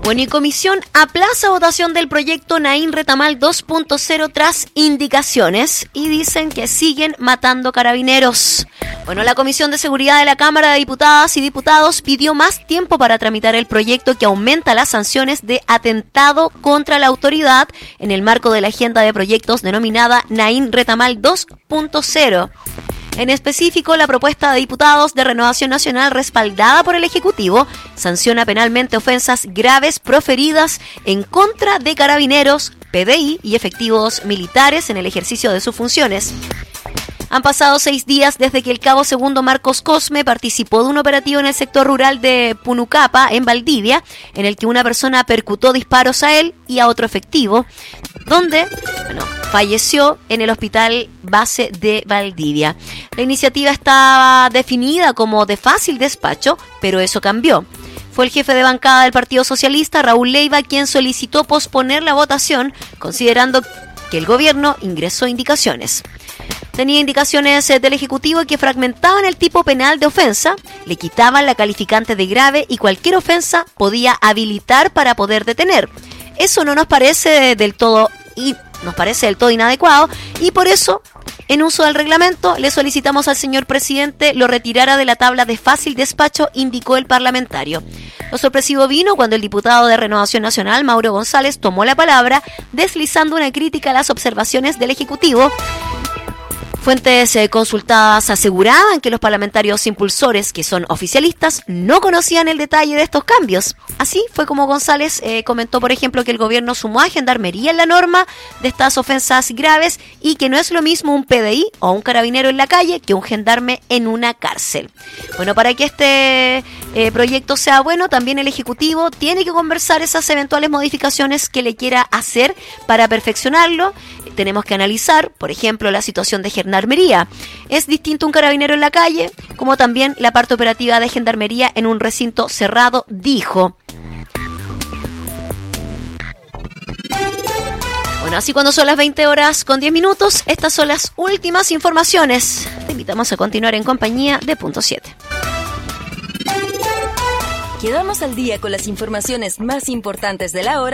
Bueno, y comisión aplaza votación del proyecto Naín Retamal 2.0 tras indicaciones y dicen que siguen matando carabineros. Bueno, la Comisión de Seguridad de la Cámara de Diputadas y Diputados pidió más tiempo para tramitar el proyecto que aumenta las sanciones de atentado contra la autoridad en el marco de la agenda de proyectos denominada Naín Retamal 2.0. En específico, la propuesta de diputados de Renovación Nacional respaldada por el Ejecutivo sanciona penalmente ofensas graves proferidas en contra de carabineros, PDI y efectivos militares en el ejercicio de sus funciones. Han pasado 6 días desde que el cabo segundo Marcos Cosme participó de un operativo en el sector rural de Punucapa, en Valdivia, en el que una persona percutó disparos a él y a otro efectivo, donde falleció en el hospital base de Valdivia. La iniciativa estaba definida como de fácil despacho, pero eso cambió. Fue el jefe de bancada del Partido Socialista, Raúl Leiva, quien solicitó posponer la votación, considerando que el gobierno ingresó indicaciones. Tenía indicaciones del Ejecutivo que fragmentaban el tipo penal de ofensa, le quitaban la calificante de grave y cualquier ofensa podía habilitar para poder detener. Eso no nos parece del todo inadecuado y por eso, en uso del reglamento, le solicitamos al señor presidente lo retirara de la tabla de fácil despacho, indicó el parlamentario. Lo sorpresivo vino cuando el diputado de Renovación Nacional, Mauro González, tomó la palabra, deslizando una crítica a las observaciones del Ejecutivo. Fuentes consultadas aseguraban que los parlamentarios impulsores, que son oficialistas, no conocían el detalle de estos cambios. Así fue como González comentó, por ejemplo, que el gobierno sumó a Gendarmería en la norma de estas ofensas graves y que no es lo mismo un PDI o un carabinero en la calle que un gendarme en una cárcel. Bueno, para que este proyecto sea bueno, también el Ejecutivo tiene que conversar esas eventuales modificaciones que le quiera hacer para perfeccionarlo. Tenemos que analizar, por ejemplo, la situación de Gendarmería. Es distinto un carabinero en la calle, como también la parte operativa de Gendarmería en un recinto cerrado, dijo. Bueno, así cuando son las 20:10, estas son las últimas informaciones. Te invitamos a continuar en compañía de Punto 7. Quedamos al día con las informaciones más importantes de la hora